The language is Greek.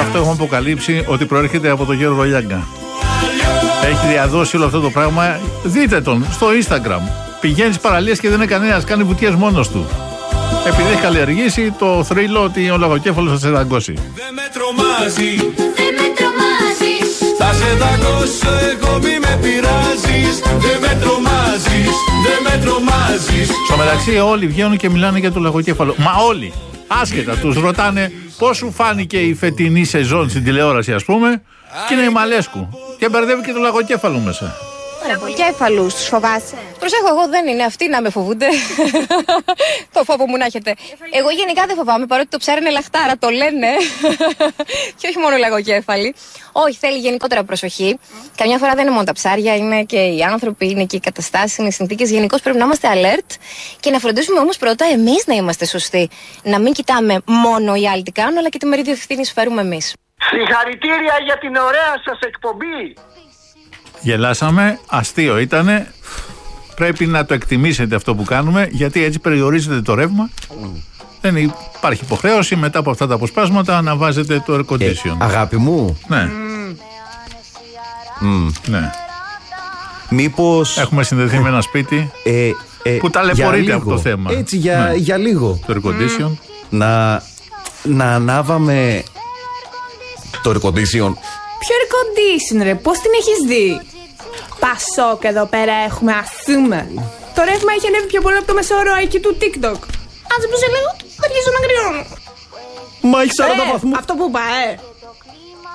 αυτό έχουμε αποκαλύψει ότι προέρχεται από τον Γιώργο Λιάγκα. Έχει διαδώσει όλο αυτό το πράγμα. Δείτε τον στο Instagram. Πηγαίνει στις παραλίες και δεν είναι κανένας, κάνει βουτιές μόνος του. Επειδή έχει καλλιεργήσει το θρύλο ότι ο λαγοκέφαλος θα σε δαγκώσει. Δεν με τρομάζει, δεν με τρομάζεις. Θα σε δαγκώσω εγώ, μη με πειράζεις. Δεν με τρομάζεις, δεν με τρομάζεις. Στο μεταξύ όλοι βγαίνουν και μιλάνε για το λαγοκέφαλο. Μα όλοι, άσχετα, τους ρωτάνε πώς σου φάνηκε η φετινή σεζόν στην τηλεόραση, ας πούμε, και είναι η Μαλέσκου. Και μπερδεύει και το λαγοκέφαλο μέσα. Λαγοκέφαλους, τους φοβάσαι? Προσέχω, εγώ δεν είναι αυτοί να με φοβούνται. Το φόβο μου να έχετε. Εγώ γενικά δεν φοβάμαι, παρότι το ψάρι είναι λαχτάρα, το λένε. Και όχι μόνο λαγοκέφαλοι. Όχι, θέλει γενικότερα προσοχή. Καμιά φορά δεν είναι μόνο τα ψάρια, είναι και οι άνθρωποι, είναι και οι καταστάσεις, είναι οι συνθήκες. Γενικώς πρέπει να είμαστε alert και να φροντίσουμε όμως πρώτα εμείς να είμαστε σωστοί. Να μην κοιτάμε μόνο οι άλλοι τι κάνουν, αλλά και τη μερίδιο ευθύνης φέρουμε εμείς. Συγχαρητήρια για την ωραία σας εκπομπή. Γελάσαμε, αστείο ήτανε. Πρέπει να το εκτιμήσετε αυτό που κάνουμε, γιατί έτσι περιορίζεται το ρεύμα. Δεν υπάρχει υποχρέωση μετά από αυτά τα αποσπάσματα να βάζετε το air condition. Αγάπη μου. Ναι. Ναι. Μήπως έχουμε συνδεθεί με ένα σπίτι που ταλαιπωρείται από το θέμα. Έτσι για λίγο. Το air condition. Να ανάβαμε το air condition. Ποιο air condition ρε, πώς την έχεις δει? Πασόκ εδώ πέρα έχουμε, ασούμε. Το ρεύμα έχει ανέβει πιο πολύ από το μεσόωρο IQ του TikTok. Αν σε λίγο, θα αρχίσω να κρυώνω. Μα έχει 40 βαθμούς. Αυτό που είπα,